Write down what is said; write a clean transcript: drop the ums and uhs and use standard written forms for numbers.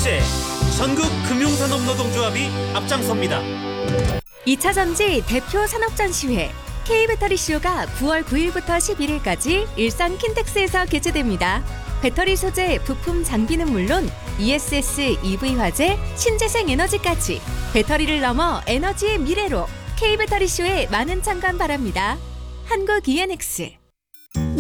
출시에 전국 금융산업노동조합이 앞장섭니다. 2차 전지 대표 산업전시회 K배터리쇼가 9월 9일부터 11일까지 일산 킨텍스에서 개최됩니다. 배터리 소재, 부품, 장비는 물론 ESS, EV 화재, 신재생 에너지까지 배터리를 넘어 에너지의 미래로 K배터리쇼에 많은 참관 바랍니다. 한국 ENX